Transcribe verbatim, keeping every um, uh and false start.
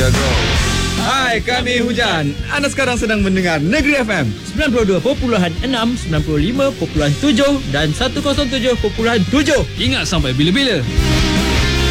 go. Hai, kami Hujan. Anda sekarang sedang mendengar Negeri F M sembilan puluh dua perpuluhan enam, sembilan puluh lima perpuluhan tujuh dan seratus tujuh perpuluhan tujuh. Ingat sampai bila-bila.